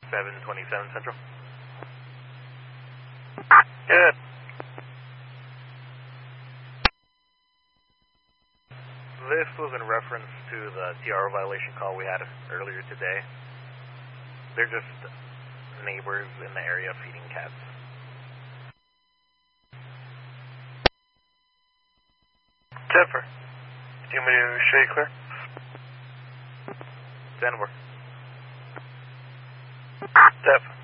727 Central. Good. This was in reference to the TRO violation call we had earlier today. They're just neighbors in the area feeding cats. Jennifer, do you want me to show you clear? Denver. Jeff.